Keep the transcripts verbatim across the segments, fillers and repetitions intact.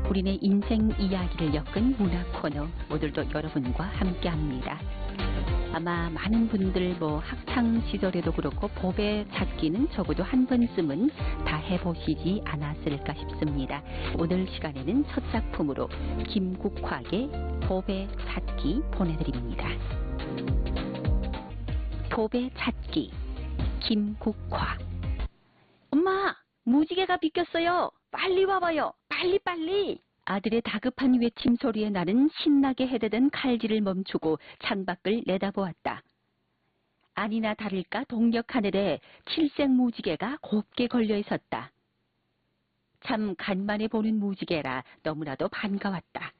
우리네 인생 이야기를 엮은 문화 코너 오늘도 여러분과 함께합니다. 아마 많은 분들 뭐 학창 시절에도 그렇고 보배 찾기는 적어도 한 번쯤은 다 해보시지 않았을까 싶습니다. 오늘 시간에는 첫 작품으로 김국화의 보배 찾기 보내드립니다. 보배 찾기 김국화. 엄마, 무지개가 비꼈어요. 빨리 와봐요. 빨리 빨리. 아들의 다급한 외침 소리에 나는 신나게 헤대던 칼질을 멈추고 창밖을 내다보았다. 아니나 다를까 동력 하늘에 칠색 무지개가 곱게 걸려 있었다. 참 간만에 보는 무지개라 너무나도 반가웠다.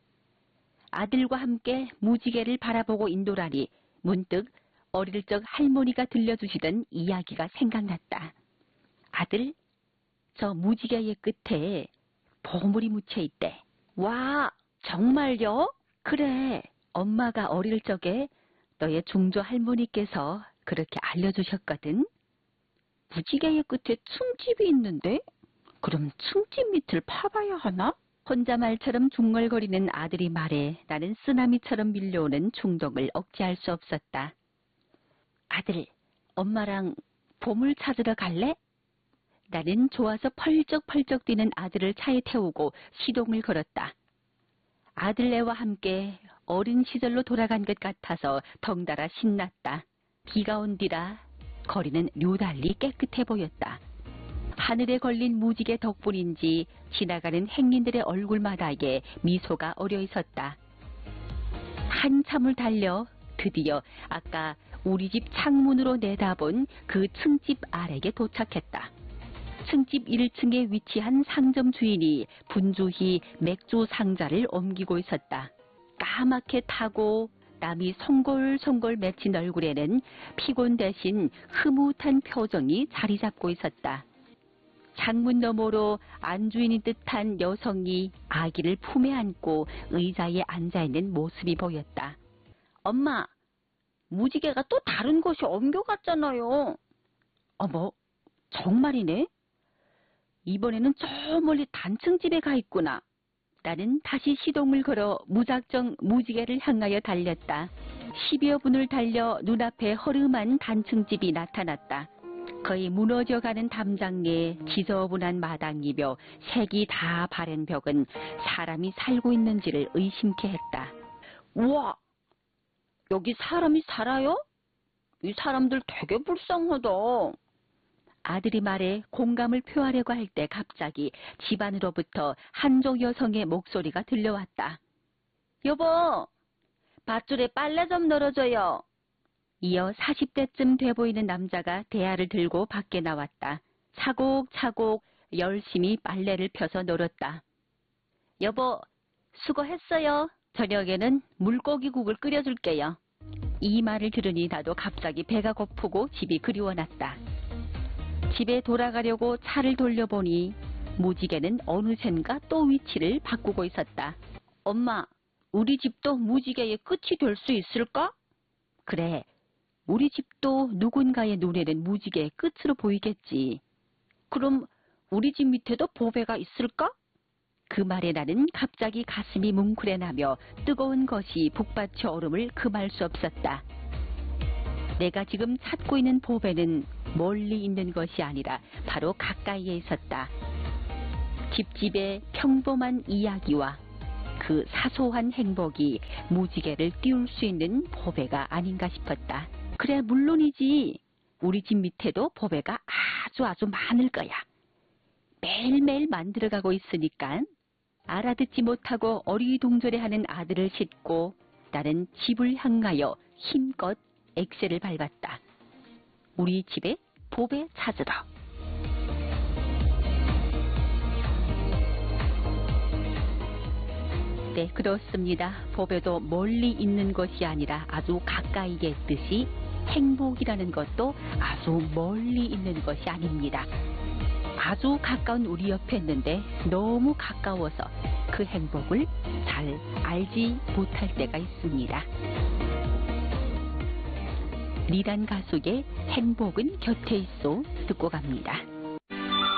아들과 함께 무지개를 바라보고 있노라니 문득 어릴 적 할머니가 들려주시던 이야기가 생각났다. 아들, 저 무지개의 끝에 보물이 묻혀 있대. 와, 정말요? 그래, 엄마가 어릴 적에 너의 중조 할머니께서 그렇게 알려주셨거든. 무지개의 끝에 층집이 있는데? 그럼 층집 밑을 파봐야 하나? 혼자 말처럼 중얼거리는 아들이 말에 나는 쓰나미처럼 밀려오는 충동을 억제할 수 없었다. 아들, 엄마랑 보물 찾으러 갈래? 나는 좋아서 펄쩍펄쩍 뛰는 아들을 차에 태우고 시동을 걸었다. 아들네와 함께 어린 시절로 돌아간 것 같아서 덩달아 신났다. 비가 온 뒤라 거리는 류달리 깨끗해 보였다. 하늘에 걸린 무지개 덕분인지 지나가는 행인들의 얼굴마다에 미소가 어려 있었다. 한참을 달려 드디어 아까 우리 집 창문으로 내다본 그 층집 아래에 도착했다. 층집 일 층에 위치한 상점 주인이 분주히 맥주 상자를 옮기고 있었다. 까맣게 타고 땀이 송골송골 맺힌 얼굴에는 피곤 대신 흐뭇한 표정이 자리 잡고 있었다. 창문 너머로 안주인인 듯한 여성이 아기를 품에 안고 의자에 앉아있는 모습이 보였다. 엄마, 무지개가 또 다른 곳이 옮겨갔잖아요. 어머, 정말이네? 이번에는 저 멀리 단층집에 가 있구나. 나는 다시 시동을 걸어 무작정 무지개를 향하여 달렸다. 십여 분을 달려 눈앞에 허름한 단층집이 나타났다. 거의 무너져가는 담장에 지저분한 마당이며 색이 다 바랜 벽은 사람이 살고 있는지를 의심케 했다. 우와! 여기 사람이 살아요? 이 사람들 되게 불쌍하다. 아들이 말에 공감을 표하려고 할 때 갑자기 집안으로부터 한족 여성의 목소리가 들려왔다. 여보, 밧줄에 빨래 좀 널어줘요. 이어 사십 대쯤 돼 보이는 남자가 대야를 들고 밖에 나왔다. 차곡차곡 열심히 빨래를 펴서 널었다. 여보, 수고했어요. 저녁에는 물고기국을 끓여줄게요. 이 말을 들으니 나도 갑자기 배가 고프고 집이 그리워났다. 집에 돌아가려고 차를 돌려보니 무지개는 어느샌가 또 위치를 바꾸고 있었다. 엄마, 우리 집도 무지개의 끝이 될 수 있을까? 그래, 우리 집도 누군가의 눈에는 무지개의 끝으로 보이겠지. 그럼 우리 집 밑에도 보배가 있을까? 그 말에 나는 갑자기 가슴이 뭉클해나며 뜨거운 것이 북받쳐 오름을 금할 수 없었다. 내가 지금 찾고 있는 보배는 멀리 있는 것이 아니라 바로 가까이에 있었다. 집집의 평범한 이야기와 그 사소한 행복이 무지개를 띄울 수 있는 보배가 아닌가 싶었다. 그래, 물론이지. 우리 집 밑에도 보배가 아주 아주 많을 거야. 매일매일 만들어가고 있으니까. 알아듣지 못하고 어리둥절해하는 아들을 싣고 나는 집을 향하여 힘껏 엑셀을 밟았다. 우리 집에 보배 찾으러. 네, 그렇습니다. 보배도 멀리 있는 것이 아니라 아주 가까이에 있듯이 행복이라는 것도 아주 멀리 있는 것이 아닙니다. 아주 가까운 우리 옆에 있는데 너무 가까워서 그 행복을 잘 알지 못할 때가 있습니다. 리란 가수의 행복은 곁에 있어 듣고 갑니다.